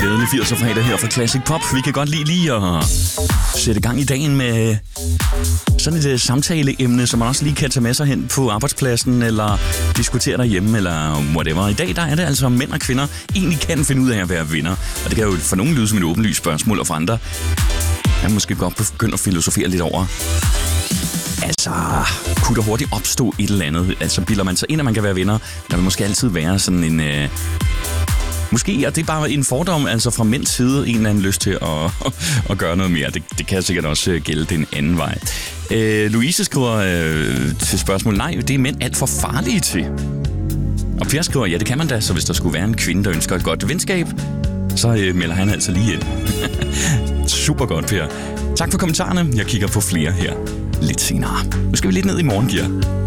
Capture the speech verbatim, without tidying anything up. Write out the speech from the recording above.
glædelig firserne fredag her fra Classic Pop. Vi kan godt lide lige at sætte gang i dagen med sådan et samtaleemne, som man også lige kan tage med sig hen på arbejdspladsen, eller diskutere derhjemme, eller whatever. I dag der er det altså, om mænd og kvinder egentlig kan finde ud af at være venner. Og det kan jo for nogen lyde som et åbenlyst spørgsmål, og for andre kan måske godt begynde at filosofere lidt over. Altså, kunne der hurtigt opstå et eller andet? Altså, bilder man sig ind, at man kan være venner? Der vil måske altid være sådan en... Øh, måske, og det er bare en fordom, altså fra mænds side, en eller anden lyst til at, at gøre noget mere. Det, det kan sikkert også gælde den anden vej. Øh, Louise skriver øh, til spørgsmål, nej, det er mænd alt for farlige til. Og Per skriver, ja, det kan man da, så hvis der skulle være en kvinde, der ønsker et godt venskab, så øh, melder han altså lige ind. Super godt, Per. Tak for kommentarerne. Jeg kigger på flere her lidt senere. Nu skal vi lidt ned i morgengear.